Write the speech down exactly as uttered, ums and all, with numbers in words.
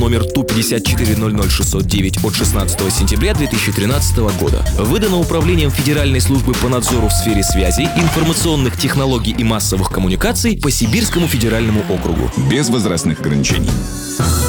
номер Ту пятьдесят четыре ноль ноль шестьсот девять от шестнадцатого сентября две тысячи тринадцатого года. Выдано Управлением Федеральной службы по надзору в сфере связи, информационных технологий и массовых коммуникаций по Сибирскому федеральному округу. Без возрастных ограничений.